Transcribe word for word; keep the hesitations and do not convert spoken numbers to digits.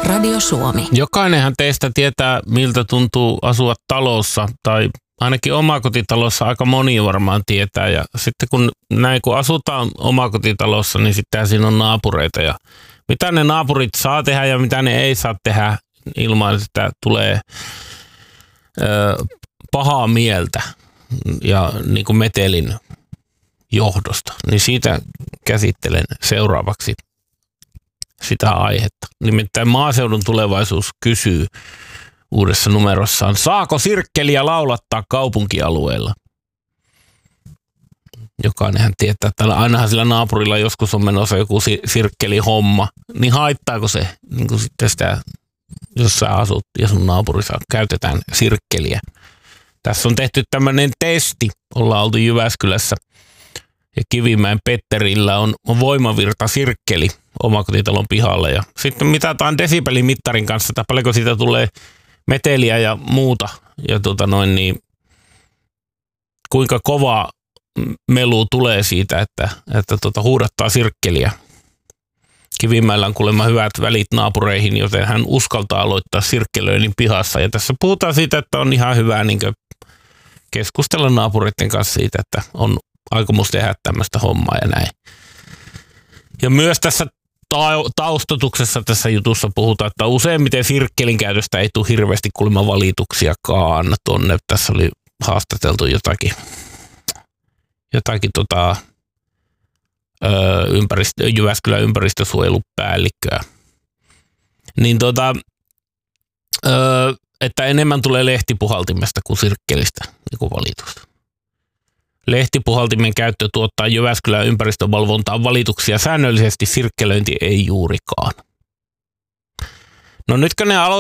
Radio Suomi. Jokainenhan teistä tietää, miltä tuntuu asua talossa, tai ainakin omakotitalossa aika moni varmaan tietää. Ja sitten kun näin kun asutaan omakotitalossa, niin sitten siinä on naapureita. Ja mitä ne naapurit saa tehdä ja mitä ne ei saa tehdä ilman, että tulee ö, pahaa mieltä ja niin kuin metelin johdosta. Niin siitä käsittelen seuraavaksi sitä aihetta. Nimittäin Maaseudun Tulevaisuus kysyy uudessa numerossaan, saako sirkkeliä laulattaa kaupunkialueella? Jokainenhan tietää, että ainahan sillä naapurilla joskus on menossa joku sirkkelihomma, niin haittaako se niin kuin sitten sitä, jos sä asut ja sun naapurissa käytetään sirkkeliä. Tässä on tehty tämmöinen testi, ollaan oltu Jyväskylässä ja Kivimäen Petterillä on, on voimavirta sirkkeli omakotitalon pihalla ja sitten mitataan desibelimittarin kanssa, että paljonko siitä tulee meteliä ja muuta ja tota noin niin, kuinka kova melu tulee siitä, että, että tota huudattaa sirkkeliä. Kivimäellä on kuulemma hyvät välit naapureihin, joten hän uskaltaa aloittaa sirkkelöinnin pihassa ja tässä puhutaan siitä, että on ihan hyvä niin kuin keskustella naapureiden kanssa siitä, että on aikomus tehdä tämmöistä hommaa ja näin. Ja myös tässä taustotuksessa tässä jutussa puhutaan, että useimmiten sirkkelin käytöstä ei tule hirveästi kuulemma valituksiakaan tuonne. Tässä oli haastateltu jotakin, jotakin tota, ö, ympäristö, Jyväskylän ympäristösuojelupäällikköä. Niin tota, ö, että enemmän tulee lehtipuhaltimesta kuin sirkkelistä niin kuin valitusta. Lehtipuhaltimen käyttö tuottaa Jyväskylän ympäristövalvontaan valituksia säännöllisesti, sirkkelöinti ei juurikaan. No nytkö ne alo-